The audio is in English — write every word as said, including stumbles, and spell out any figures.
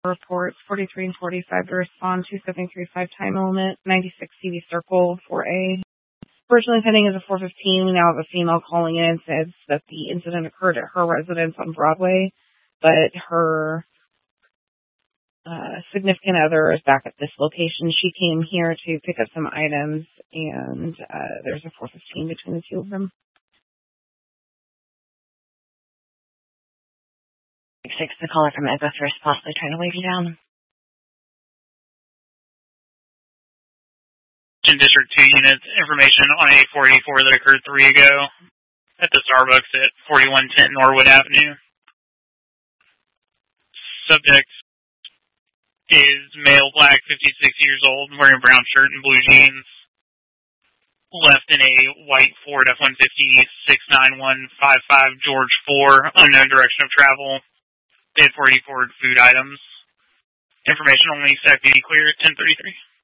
reports, forty-three and forty-five to respond, two seven three five time element, ninety-six C V circle, four A. Originally pending is a four fifteen. We now have a female calling in. Says that the incident occurred at her residence on Broadway, but her uh, significant other is back at this location. She came here to pick up some items, and uh, there's a four fifteen between the two of them. Six, the caller from Echo First, possibly trying to wave you down. District two units, information on a four eighty-four that occurred three ago at the Starbucks at forty-one ten Norwood Avenue. Subject is male, black, fifty-six years old, wearing brown shirt and blue jeans. Left in a white Ford F one fifty six nine one five five George four, unknown direction of travel. They had four eighty-four food items. Information only, S A C B clear at ten thirty-three.